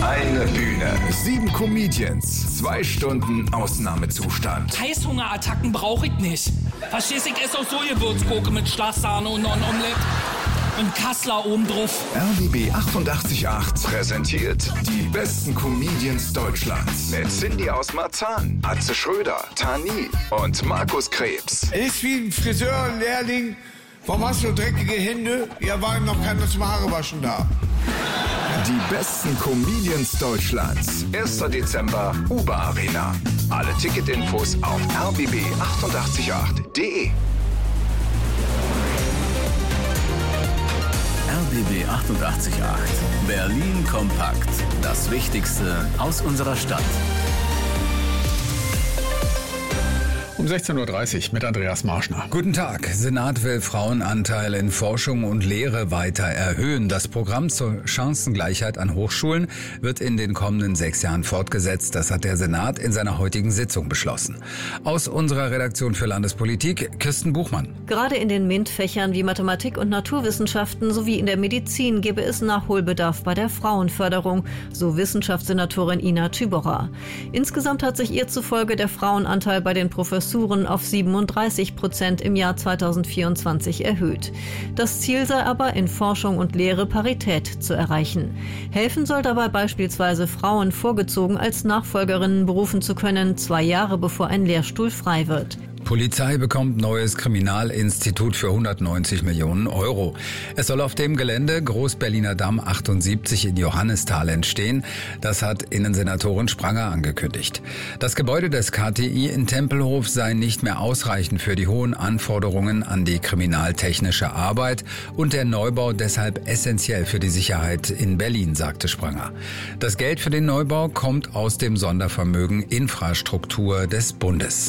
Eine Bühne, 7 Comedians, 2 Stunden Ausnahmezustand. Heißhungerattacken brauche ich nicht. Verstehst du, ich esse auch so Gewürzgurke mit Schlagsahne und noch ein Omelett. Und Kassler oben drauf. RBB 88.8 präsentiert die besten Comedians Deutschlands. Mit Cindy aus Marzahn, Atze Schröder, Tani und Markus Krebs. Ist wie ein Friseurlehrling. Warum hast du dreckige Hände? Ja, war noch keiner zum Haarewaschen da. Die besten Comedians Deutschlands. 1. Dezember, Uber Arena. Alle Ticketinfos auf rbb888.de. RBB 88.8. Berlin kompakt. Das Wichtigste aus unserer Stadt. Um 16.30 Uhr mit Andreas Marschner. Guten Tag. Senat will Frauenanteil in Forschung und Lehre weiter erhöhen. Das Programm zur Chancengleichheit an Hochschulen wird in den kommenden 6 Jahren fortgesetzt. Das hat der Senat in seiner heutigen Sitzung beschlossen. Aus unserer Redaktion für Landespolitik, Kirsten Buchmann. Gerade in den MINT-Fächern wie Mathematik und Naturwissenschaften sowie in der Medizin gäbe es Nachholbedarf bei der Frauenförderung, so Wissenschaftssenatorin Ina Tüberer. Insgesamt hat sich ihr zufolge der Frauenanteil bei den Professoren auf 37% im Jahr 2024 erhöht. Das Ziel sei aber, in Forschung und Lehre Parität zu erreichen. Helfen soll dabei beispielsweise, Frauen vorgezogen als Nachfolgerinnen berufen zu können, 2 Jahre bevor ein Lehrstuhl frei wird. Polizei bekommt neues Kriminalinstitut für 190 Millionen Euro. Es soll auf dem Gelände Groß-Berliner Damm 78 in Johannisthal entstehen. Das hat Innensenatorin Spranger angekündigt. Das Gebäude des KTI in Tempelhof sei nicht mehr ausreichend für die hohen Anforderungen an die kriminaltechnische Arbeit und der Neubau deshalb essentiell für die Sicherheit in Berlin, sagte Spranger. Das Geld für den Neubau kommt aus dem Sondervermögen Infrastruktur des Bundes.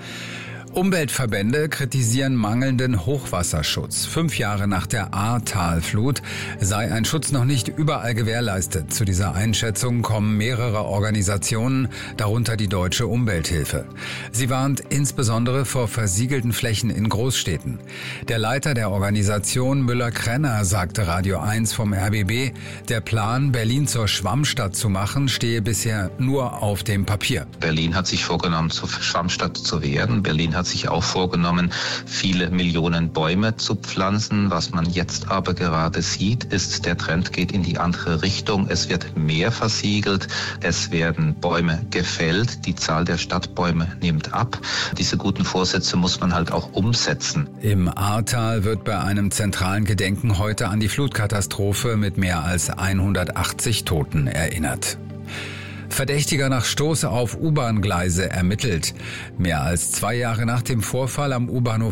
Umweltverbände kritisieren mangelnden Hochwasserschutz. 5 Jahre nach der Ahrtalflut sei ein Schutz noch nicht überall gewährleistet. Zu dieser Einschätzung kommen mehrere Organisationen, darunter die Deutsche Umwelthilfe. Sie warnt insbesondere vor versiegelten Flächen in Großstädten. Der Leiter der Organisation Müller-Krenner sagte Radio 1 vom RBB, der Plan, Berlin zur Schwammstadt zu machen, stehe bisher nur auf dem Papier. Berlin hat sich vorgenommen, zur Schwammstadt zu werden. Berlin hat sich auch vorgenommen, viele Millionen Bäume zu pflanzen. Was man jetzt aber gerade sieht, ist, der Trend geht in die andere Richtung. Es wird mehr versiegelt, es werden Bäume gefällt, die Zahl der Stadtbäume nimmt ab. Diese guten Vorsätze muss man halt auch umsetzen. Im Ahrtal wird bei einem zentralen Gedenken heute an die Flutkatastrophe mit mehr als 180 Toten erinnert. Verdächtiger nach Stoß auf U-Bahn-Gleise ermittelt. Mehr als 2 Jahre nach dem Vorfall am U-Bahnhof